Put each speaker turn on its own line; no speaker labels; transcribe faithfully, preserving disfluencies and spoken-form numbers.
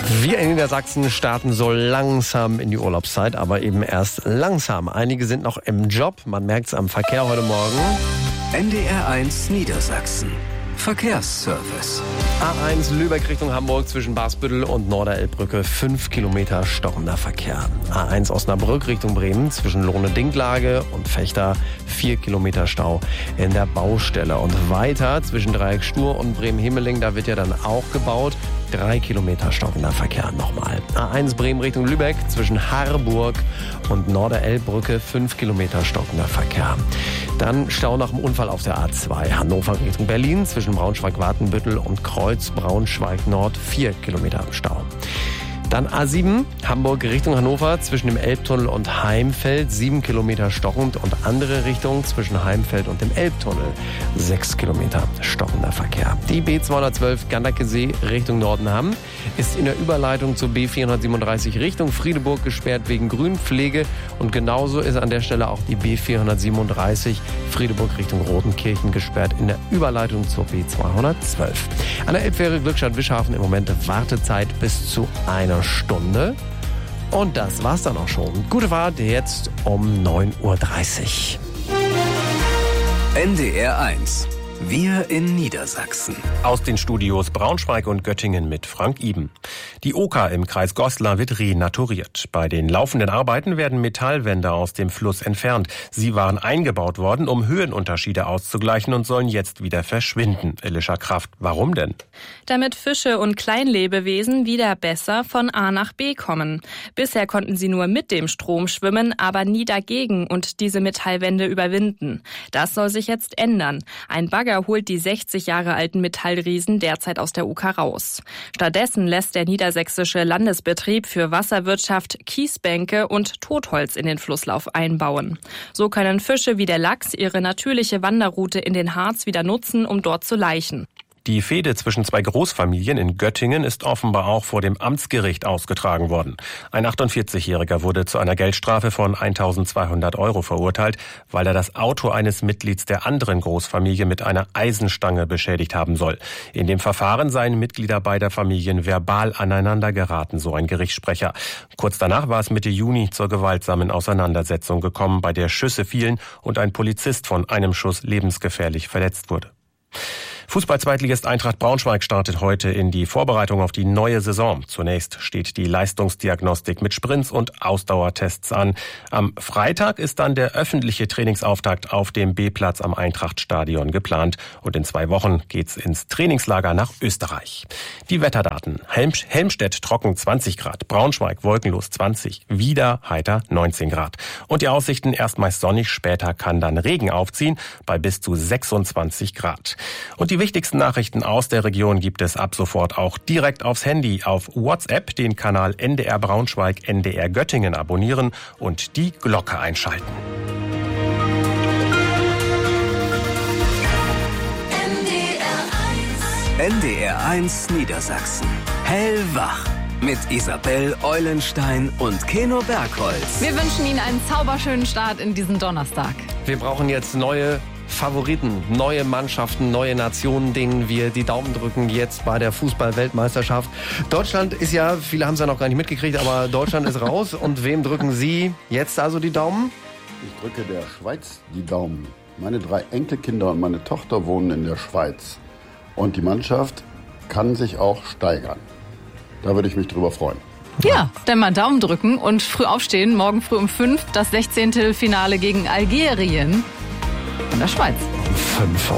Wir in Niedersachsen starten so langsam in die Urlaubszeit, aber eben erst langsam. Einige sind noch im Job, man merkt es am Verkehr heute Morgen.
N D R eins Niedersachsen. Verkehrsservice.
A eins Lübeck Richtung Hamburg zwischen Basbüttel und Norderelbbrücke, fünf Kilometer stockender Verkehr. A eins Osnabrück Richtung Bremen zwischen Lohne-Dinklage und Fechter, vier Kilometer Stau in der Baustelle. Und weiter zwischen Dreieck Stur und Bremen-Himmeling, da wird ja dann auch gebaut, drei Kilometer stockender Verkehr nochmal. A eins Bremen Richtung Lübeck zwischen Harburg und Norderelbbrücke, fünf Kilometer stockender Verkehr. Dann Stau nach dem Unfall auf der A zwei Hannover Richtung Berlin zwischen Braunschweig-Watenbüttel und Kreuz Braunschweig-Nord, vier Kilometer Stau. Dann A sieben, Hamburg Richtung Hannover, zwischen dem Elbtunnel und Heimfeld, sieben Kilometer stockend und andere Richtung zwischen Heimfeld und dem Elbtunnel, sechs Kilometer stockender Verkehr. Die B zweihundertzwölf Gandakesee Richtung Nordenham ist in der Überleitung zur B vierhundertsiebenunddreißig Richtung Friedeburg gesperrt wegen Grünpflege und genauso ist an der Stelle auch die B vierhundertsiebenunddreißig Friedeburg Richtung Rotenkirchen gesperrt in der Überleitung zur B zweihundertzwölf. An der Elbfähre Glückstadt-Wischhafen im Moment Wartezeit bis zu einer Stunde. Und das war's dann auch schon. Gute Fahrt jetzt um neun Uhr dreißig.
N D R eins. Wir in Niedersachsen.
Aus den Studios Braunschweig und Göttingen mit Frank Iben. Die Oker im Kreis Goslar wird renaturiert. Bei den laufenden Arbeiten werden Metallwände aus dem Fluss entfernt. Sie waren eingebaut worden, um Höhenunterschiede auszugleichen und sollen jetzt wieder verschwinden. Elisha Kraft, warum denn?
Damit Fische und Kleinlebewesen wieder besser von A nach B kommen. Bisher konnten sie nur mit dem Strom schwimmen, aber nie dagegen und diese Metallwände überwinden. Das soll sich jetzt ändern. Ein Bagger holt die sechzig Jahre alten Metallriesen derzeit aus der Oker raus. Stattdessen lässt der Niedersächsische Landesbetrieb für Wasserwirtschaft Kiesbänke und Totholz in den Flusslauf einbauen. So können Fische wie der Lachs ihre natürliche Wanderroute in den Harz wieder nutzen, um dort zu laichen.
Die Fehde zwischen zwei Großfamilien in Göttingen ist offenbar auch vor dem Amtsgericht ausgetragen worden. Ein achtundvierzigjähriger wurde zu einer Geldstrafe von eintausendzweihundert Euro verurteilt, weil er das Auto eines Mitglieds der anderen Großfamilie mit einer Eisenstange beschädigt haben soll. In dem Verfahren seien Mitglieder beider Familien verbal aneinander geraten, so ein Gerichtssprecher. Kurz danach war es Mitte Juni zur gewaltsamen Auseinandersetzung gekommen, bei der Schüsse fielen und ein Polizist von einem Schuss lebensgefährlich verletzt wurde. Fußball-Zweitligist Eintracht Braunschweig startet heute in die Vorbereitung auf die neue Saison. Zunächst steht die Leistungsdiagnostik mit Sprints und Ausdauertests an. Am Freitag ist dann der öffentliche Trainingsauftakt auf dem B-Platz am Eintrachtstadion geplant. Und in zwei Wochen geht's ins Trainingslager nach Österreich. Die Wetterdaten. Helm- Helmstedt trocken zwanzig Grad, Braunschweig wolkenlos zwanzig, wieder heiter neunzehn Grad. Und die Aussichten erst meist sonnig, später kann dann Regen aufziehen bei bis zu sechsundzwanzig Grad. Und die wichtigsten Nachrichten aus der Region gibt es ab sofort auch direkt aufs Handy. Auf WhatsApp den Kanal N D R Braunschweig, N D R Göttingen abonnieren und die Glocke einschalten.
N D R eins Niedersachsen. Hellwach. Mit Isabel Eulenstein und Keno Bergholz.
Wir wünschen Ihnen einen zauberschönen Start in diesen Donnerstag.
Wir brauchen jetzt neue Favoriten, neue Mannschaften, neue Nationen, denen wir die Daumen drücken jetzt bei der Fußball-Weltmeisterschaft. Deutschland ist ja, viele haben es ja noch gar nicht mitgekriegt, aber Deutschland ist raus. Und wem drücken Sie jetzt also die Daumen?
Ich drücke der Schweiz die Daumen. Meine drei Enkelkinder und meine Tochter wohnen in der Schweiz. Und die Mannschaft kann sich auch steigern. Da würde ich mich drüber freuen.
Ja, dann mal Daumen drücken und früh aufstehen. Morgen früh um fünf das sechzehnte Finale gegen Algerien. In der Schweiz.
Um fünf,